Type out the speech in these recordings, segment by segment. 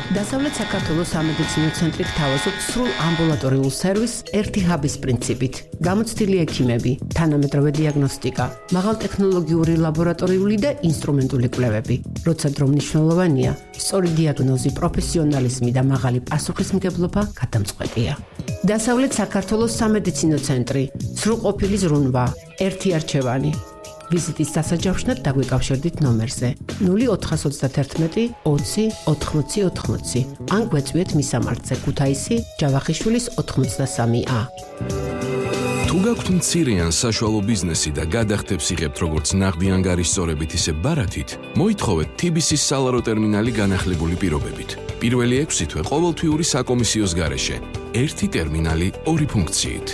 დასავლეთ საქართველოს სამედიცინო ცენტრი გთავაზობთ სრულ ამბულატორიულ სერვისს ერთი ჰაბის პრინციპით. გამოცდილი ექიმები, თანამედროვე დიაგნოსტიკა, მაღალტექნოლოგიური ლაბორატორიული და ინსტრუმენტული კვლევები. როცა დრო მნიშვნელოვანია, სწორი დიაგნოზი, პროფესიონალიზმი და მაღალი პასუხისმგებლობა გადამწყვეტია. დასავლეთ საქართველოს სამედიცინო ცენტრი, სრულყოფილი ზრუნვა, ერთი არჩევანი. ვიზიტის დასაჯავშნად დაგვიკავშირდით ნომერზე 0431 20 80 80 ან გვეწვიეთ მისამართზე ქუთაისი ჯავახიშვილის 83A. თუ გაქვთ მცირე ან საშუალო ბიზნესი და გადახდებს იღებთ როგორც ნაღდი ანგარის სწორებით ისე ბარათით, მოითხოვეთ TBC-ის სალარო ტერმინალი განახლებული პირობებით. პირველი 6 თვე ყოველთვიური საკომისიოს გარეშე. ერთი ტერმინალი, ორი ფუნქციით.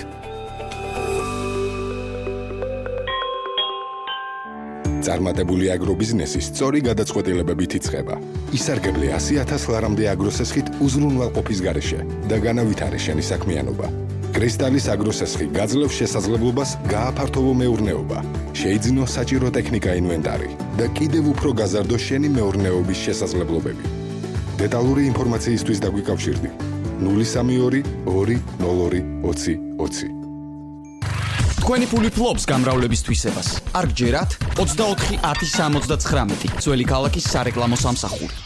წარმატებული აგრობიზნესი სწორი გადაწყვეტილებებით იწყება. ისარგებლე 100,000 ლარამდე აგროსესხით უზრუნველყოფის გარეშე და განავითარე შენი საქმიანობა. კრისტალის აგროსესხი გაძლევს შესაძლებლობას გააფართოვო მეურნეობა, შეიძინო საჭირო ტექნიკა ინვენტარი და კიდევ უფრო გაზარდო შენი მეურნეობის შესაძლებლობები. დეტალური ინფორმაციისთვის დაგვიკავშირდი 032 202 20 20. თქვენი ფული ფლობს გამრავლების თვისებას. არ გჯერათ 24 10 79 ძველი ქალაქის სარეკლამო სამსახური.